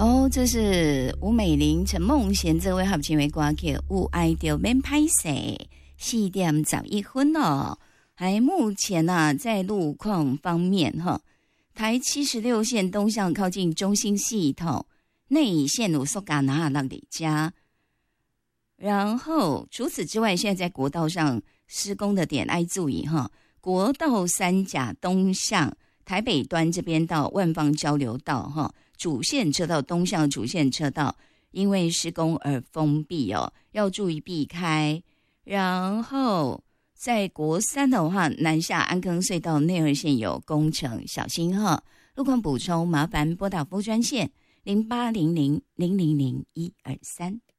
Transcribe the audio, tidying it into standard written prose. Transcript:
哦，这是吴美玲、陈梦贤这位合唱的歌曲，有爱就免歹势，4点11分哦。还目前啊，在路况方面哈，台76线东向靠近中心系统，内线路苏嘎拿那里加。然后除此之外，现在在国道上施工的点爱注意哈，国道3甲东向台北端这边到万芳交流道哈。主线车道东向主线车道因为施工而封闭哦，要注意避开。然后在国3的话，南下安坑隧道内二线有工程，小心哈。路况补充麻烦拨打服务专线0800000123。